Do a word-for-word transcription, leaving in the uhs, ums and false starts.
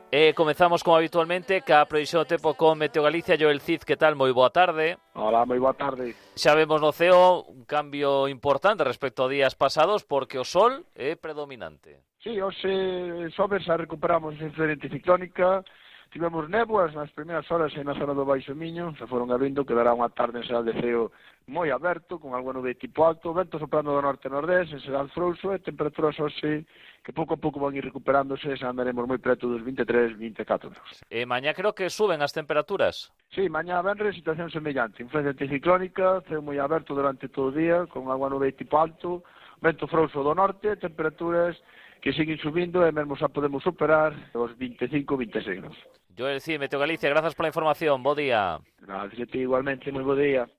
E comezamos como habitualmente ca previsión do tempo con Meteo Galicia. Joel Cid, que tal? Moi boa tarde. Hola, moi boa tarde. Xa vemos no ceo un cambio importante respecto a días pasados porque o sol é predominante. Sí, hoxe sobes a recuperamos a influencia ciclónica. Tivemos néboas nas primeiras horas na zona do Baixo Miño, se foron abrindo, quedará unha tarde en xeral de ceo moi aberto, con algo nube tipo alto, vento soprando do norte-nordés, en xeral frouxo, e temperaturas hoxe que pouco a pouco van ir recuperándose, xa andaremos moi preto dos vinte e tres, vinte e catro graus. E mañá creo que suben as temperaturas. Sí, mañá venre situación semellante, influencia anticiclónica, ceo moi aberto durante todo o día, con agua nube tipo alto, vento frouxo do norte, temperaturas que siguen subindo e mesmo xa podemos superar os vinte e cinco, vinte e seis graus. Joel Cid, Meteo Galicia, grazas pola información, bo día. Gracias a ti igualmente, moi bo día.